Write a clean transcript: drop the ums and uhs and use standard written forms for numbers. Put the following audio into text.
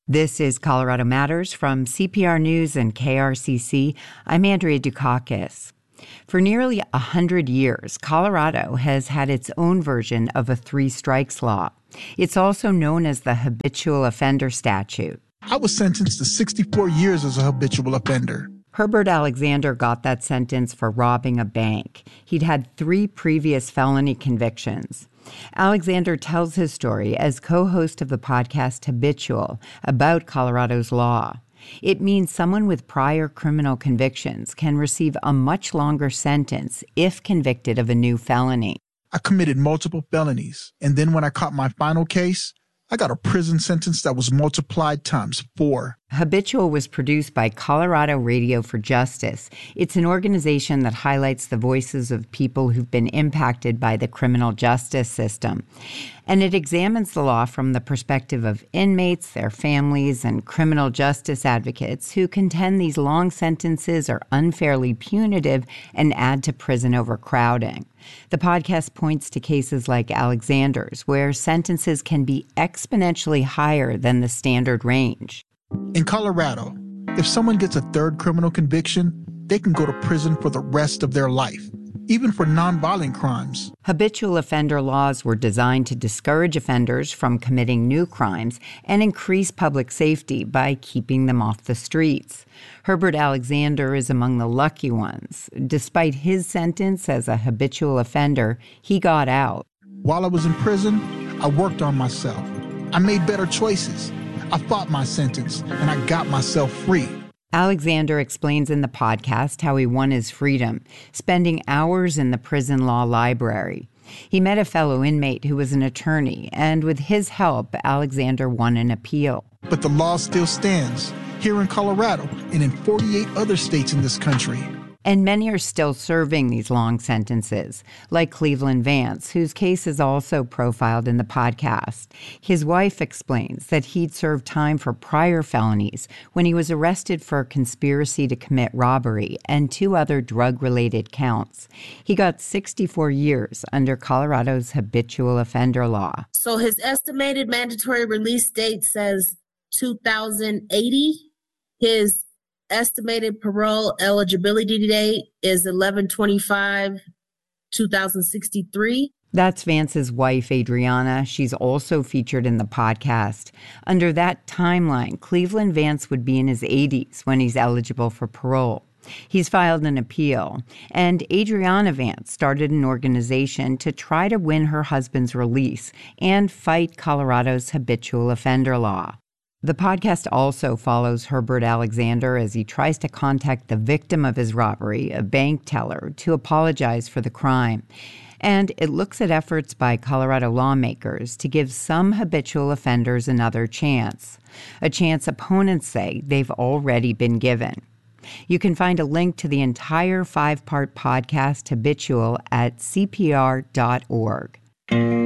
This is Colorado Matters from CPR News and KRCC. I'm Andrea Dukakis. For nearly 100 years, Colorado has had its own version of a three strikes law. It's also known as the habitual offender statute. I was sentenced to 64 years as a habitual offender. Herbert Alexander got that sentence for robbing a bank. He'd had 3 previous felony convictions. Alexander tells his story as co-host of the podcast Habitual about Colorado's law. It means someone with prior criminal convictions can receive a much longer sentence if convicted of a new felony. I committed multiple felonies, and then when I caught my final case, I got a prison sentence that was multiplied times 4. Habitual was produced by Colorado Radio for Justice. It's an organization that highlights the voices of people who've been impacted by the criminal justice system. And it examines the law from the perspective of inmates, their families, and criminal justice advocates who contend these long sentences are unfairly punitive and add to prison overcrowding. The podcast points to cases like Alexander's, where sentences can be exponentially higher than the standard range. In Colorado, if someone gets a 3rd criminal conviction, they can go to prison for the rest of their life, even for nonviolent crimes. Habitual offender laws were designed to discourage offenders from committing new crimes and increase public safety by keeping them off the streets. Herbert Alexander is among the lucky ones. Despite his sentence as a habitual offender, he got out. While I was in prison, I worked on myself. I made better choices. I fought my sentence, and I got myself free. Alexander explains in the podcast how he won his freedom, spending hours in the prison law library. He met a fellow inmate who was an attorney, and with his help, Alexander won an appeal. But the law still stands here in Colorado and in 48 other states in this country. And many are still serving these long sentences, like Cleveland Vance, whose case is also profiled in the podcast. His wife explains that he'd served time for prior felonies when he was arrested for conspiracy to commit robbery and 2 other drug-related counts. He got 64 years under Colorado's habitual offender law. So his estimated mandatory release date says 2080. His estimated parole eligibility date is 11/25/2063. That's Vance's wife, Adriana. She's also featured in the podcast. Under that timeline, Cleveland Vance would be in his 80s when he's eligible for parole. He's filed an appeal, and Adriana Vance started an organization to try to win her husband's release and fight Colorado's habitual offender law. The podcast also follows Herbert Alexander as he tries to contact the victim of his robbery, a bank teller, to apologize for the crime. And it looks at efforts by Colorado lawmakers to give some habitual offenders another chance, a chance opponents say they've already been given. You can find a link to the entire 5-part podcast Habitual at cpr.org.